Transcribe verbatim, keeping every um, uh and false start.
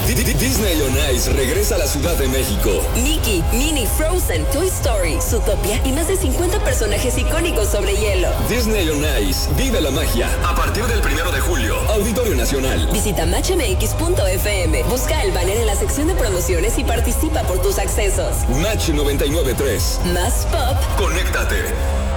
Disney on Ice regresa a la Ciudad de México. Mickey, Minnie, Frozen, Toy Story, Zootopia y más de cincuenta personajes icónicos sobre hielo. Disney on Ice, vive la magia. A partir del primero de julio, Auditorio Nacional. Visita match m x punto f m, busca el banner en la sección de promociones y participa por tus accesos. Match noventa y nueve punto tres. Más pop. Conéctate.